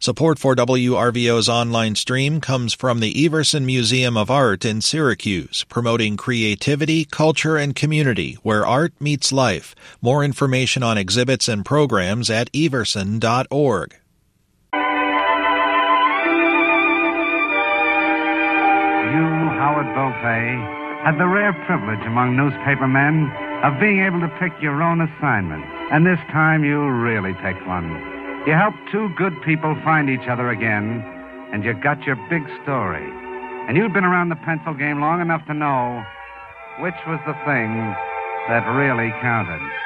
Support for WRVO's online stream comes from the Everson Museum of Art in Syracuse, promoting creativity, culture, and community where art meets life. More information on exhibits and programs at everson.org. You, Howard Beauvais, had the rare privilege among newspaper men of being able to pick your own assignment. And this time you really picked one. You helped two good people find each other again, and you got your big story. And you'd been around the pencil game long enough to know which was the thing that really counted.